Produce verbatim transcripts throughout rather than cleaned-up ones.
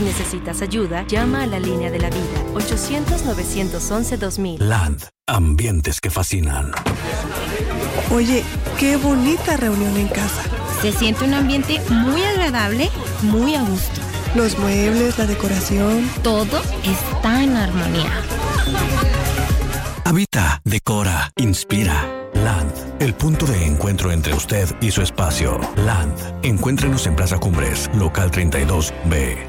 Si necesitas ayuda, llama a la línea de la vida, ochocientos, novecientos once, dos mil. Land, ambientes que fascinan. Oye, qué bonita reunión en casa. Se siente un ambiente muy agradable, muy a gusto. Los muebles, la decoración. Todo está en armonía. Habita, decora, inspira. Land, el punto de encuentro entre usted y su espacio. Land, encuéntrenos en Plaza Cumbres, local treinta y dos B.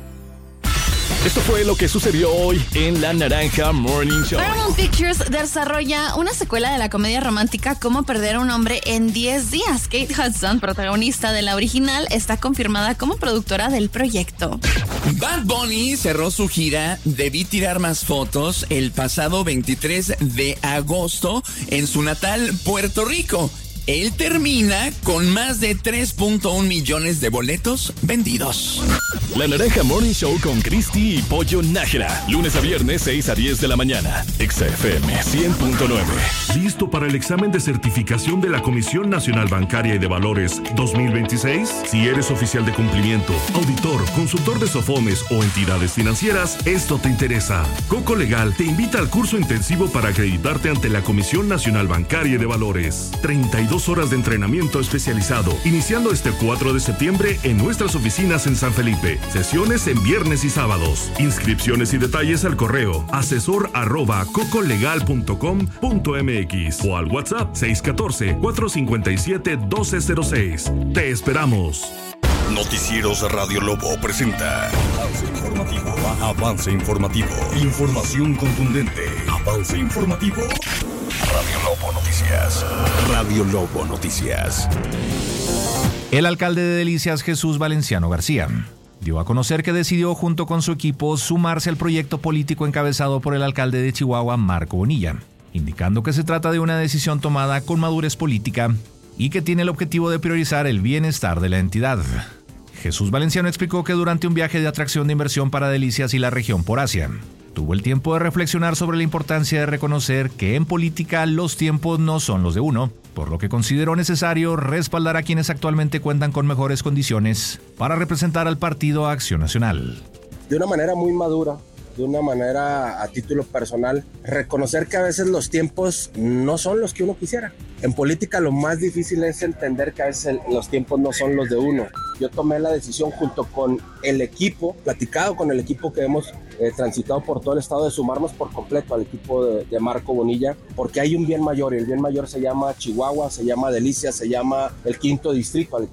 Esto fue lo que sucedió hoy en La Naranja Morning Show. Paramount Pictures desarrolla una secuela de la comedia romántica Cómo perder a un hombre en diez días. Kate Hudson, protagonista de la original, está confirmada como productora del proyecto. Bad Bunny cerró su gira Debí tirar más fotos el pasado veintitrés de agosto en su natal Puerto Rico. Él termina con más de tres punto uno millones de boletos vendidos. La Naranja Morning Show con Cristi y Pollo Nájera. Lunes a viernes, seis a diez de la mañana. Exa F M cien punto nueve. ¿Listo para el examen de certificación de la Comisión Nacional Bancaria y de Valores dos mil veintiséis? Si eres oficial de cumplimiento, auditor, consultor de SOFOMES o entidades financieras, esto te interesa. Coco Legal te invita al curso intensivo para acreditarte ante la Comisión Nacional Bancaria y de Valores. treinta y dos horas de entrenamiento especializado, iniciando este cuatro de septiembre en nuestras oficinas en San Felipe. Sesiones en viernes y sábados. Inscripciones y detalles al correo asesor arroba cocolegal punto com punto mx o al WhatsApp seis uno cuatro, cuatro cinco siete, uno dos cero seis. Te esperamos. Noticieros Radio Lobo presenta Avance Informativo. Avance Informativo. Información contundente. Avance Informativo. Radio Lobo Noticias. Radio Lobo Noticias. El alcalde de Delicias, Jesús Valenciano García, dio a conocer que decidió junto con su equipo sumarse al proyecto político encabezado por el alcalde de Chihuahua, Marco Bonilla, indicando que se trata de una decisión tomada con madurez política y que tiene el objetivo de priorizar el bienestar de la entidad. Jesús Valenciano explicó que durante un viaje de atracción de inversión para Delicias y la región por Asia, tuvo el tiempo de reflexionar sobre la importancia de reconocer que en política los tiempos no son los de uno, por lo que consideró necesario respaldar a quienes actualmente cuentan con mejores condiciones para representar al Partido Acción Nacional. De una manera muy madura, de una manera a título personal, reconocer que a veces los tiempos no son los que uno quisiera. En política lo más difícil es entender que a veces los tiempos no son los de uno. Yo tomé la decisión junto con el equipo, platicado con el equipo que hemos eh, transitado por todo el estado, de sumarnos por completo al equipo de, de Marco Bonilla, porque hay un bien mayor, y el bien mayor se llama Chihuahua, se llama Delicias, se llama el quinto distrito.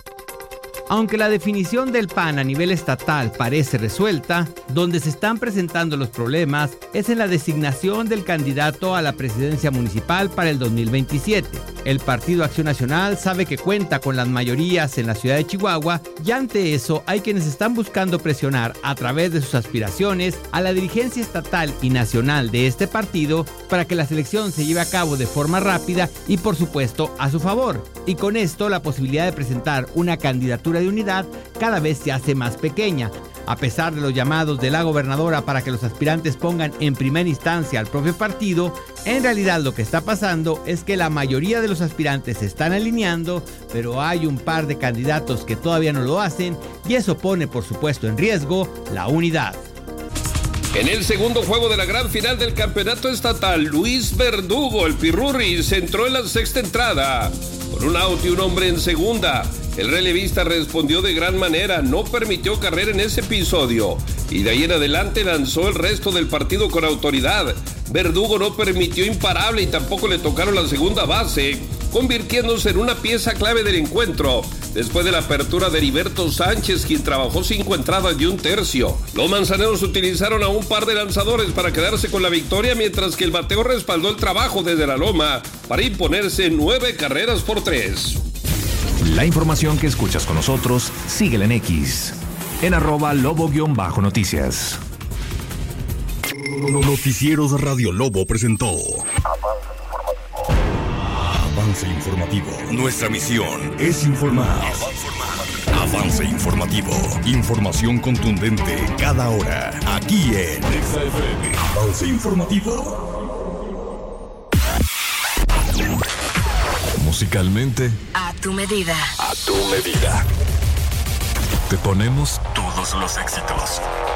Aunque la definición del P A N a nivel estatal parece resuelta, donde se están presentando los problemas es en la designación del candidato a la presidencia municipal para el dos mil veintisiete. El Partido Acción Nacional sabe que cuenta con las mayorías en la ciudad de Chihuahua y ante eso hay quienes están buscando presionar a través de sus aspiraciones a la dirigencia estatal y nacional de este partido para que la selección se lleve a cabo de forma rápida y por supuesto a su favor. Y con esto la posibilidad de presentar una candidatura de unidad cada vez se hace más pequeña. A pesar de los llamados de la gobernadora para que los aspirantes pongan en primera instancia al propio partido, en realidad lo que está pasando es que la mayoría de los aspirantes se están alineando, pero hay un par de candidatos que todavía no lo hacen y eso pone por supuesto en riesgo la unidad. En el segundo juego de la gran final del campeonato estatal, Luis Verdugo, el Pirurris, entró en la sexta entrada. Con un out y un hombre en segunda, el relevista respondió de gran manera, no permitió carrera en ese episodio y de ahí en adelante lanzó el resto del partido con autoridad. Verdugo no permitió imparable y tampoco le tocaron la segunda base, convirtiéndose en una pieza clave del encuentro, después de la apertura de Heriberto Sánchez, quien trabajó cinco entradas y un tercio. Los manzaneros utilizaron a un par de lanzadores para quedarse con la victoria, mientras que el bateo respaldó el trabajo desde la loma para imponerse nueve carreras por tres. La información que escuchas con nosotros, síguela en X, en arroba lobo-noticias. Noticieros Radio Lobo presentó Avance Informativo. Nuestra misión es informar. Avance Informativo. Información contundente cada hora. Aquí en Exa F M. Avance Informativo. Musicalmente, A tu medida. A tu medida. Te ponemos todos los éxitos.